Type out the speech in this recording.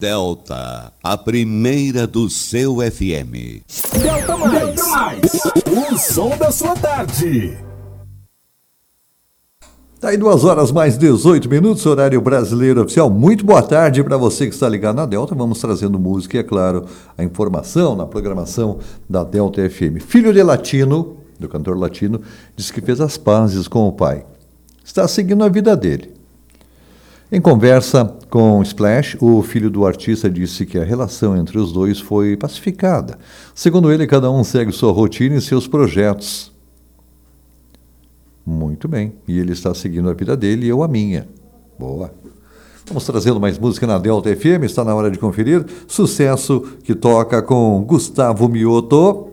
Delta, a primeira do seu FM. Delta Mais, o som da sua tarde. Tá aí 2h mais 18 minutos, horário brasileiro oficial. Muito boa tarde para você que está ligado na Delta. Vamos trazendo música e, é claro, a informação na programação da Delta FM. Filho de latino, do cantor latino, disse que fez as pazes com o pai. Está seguindo a vida dele. Em conversa com Splash, o filho do artista disse que a relação entre os dois foi pacificada. Segundo ele, cada um segue sua rotina e seus projetos. Muito bem. E ele está seguindo a vida dele e eu a minha. Boa. Vamos trazendo mais música na Delta FM. Está na hora de conferir. Sucesso que toca com Gustavo Mioto.